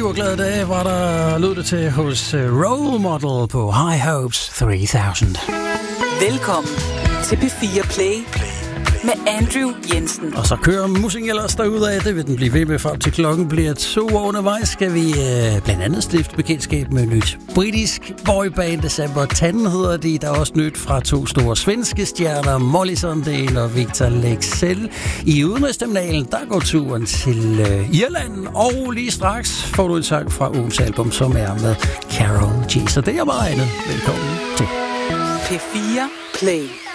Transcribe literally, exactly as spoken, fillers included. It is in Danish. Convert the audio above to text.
glade dage var der lød det til hos Role Model på High Hopes tre tusind. Velkommen til P fire Play med Andrew Jensen. Og så kører musikken ellers derudad. Det vil den blive ved med frem til klokken bliver to. Undervejs skal vi øh, blandt andet stifte bekendtskab med nyt britisk boyband. December Tanden hedder de. Der er også nyt fra to store svenske stjerner, Molly Sandén og Victor Leksell. I udenrigsterminalen, der går turen til øh, Irland. Og lige straks får du en sang fra ugens album, som er med Karol G. Så det er meget andet. Velkommen til P fire Play.